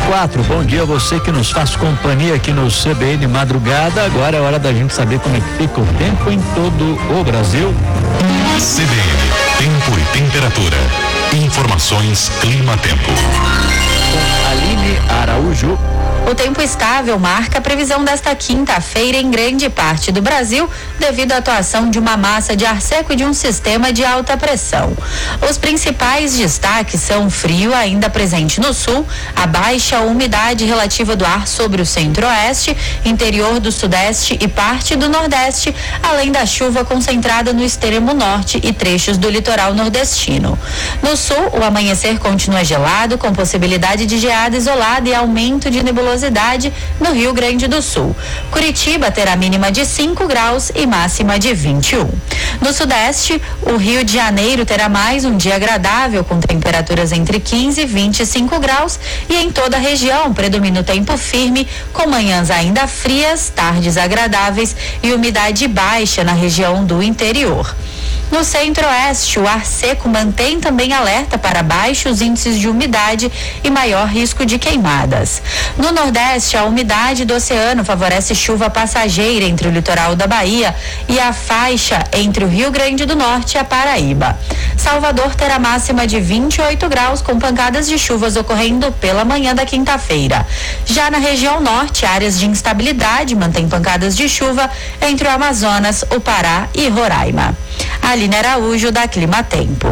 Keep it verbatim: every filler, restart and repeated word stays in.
quatro. Bom dia a você que nos faz companhia aqui no C B N Madrugada. Agora é hora da gente saber como é que fica o tempo em todo o Brasil. C B N, tempo e temperatura. Informações Clima-Tempo. Com Aline Araújo. O tempo estável marca a previsão desta quinta-feira em grande parte do Brasil, devido à atuação de uma massa de ar seco e de um sistema de alta pressão. Os principais destaques são frio ainda presente no sul, a baixa umidade relativa do ar sobre o centro-oeste, interior do sudeste e parte do nordeste, além da chuva concentrada no extremo norte e trechos do litoral nordestino. No sul, o amanhecer continua gelado, com possibilidade de geada isolada e aumento de nebulosidade no Rio Grande do Sul. Curitiba terá mínima de cinco graus e máxima de vinte e um. No sudeste, o Rio de Janeiro terá mais um dia agradável, com temperaturas entre quinze e vinte e cinco graus, e em toda a região predomina o tempo firme, com manhãs ainda frias, tardes agradáveis e umidade baixa na região do interior. No centro-oeste, o ar seco mantém também alerta para baixos índices de umidade e maior risco de queimadas. No nordeste, a umidade do oceano favorece chuva passageira entre o litoral da Bahia e a faixa entre o Rio Grande do Norte e a Paraíba. Salvador terá máxima de vinte e oito graus, com pancadas de chuvas ocorrendo pela manhã da quinta-feira. Já na região norte, áreas de instabilidade mantêm pancadas de chuva entre o Amazonas, o Pará e Roraima. Aline Araújo, da Clima-Tempo.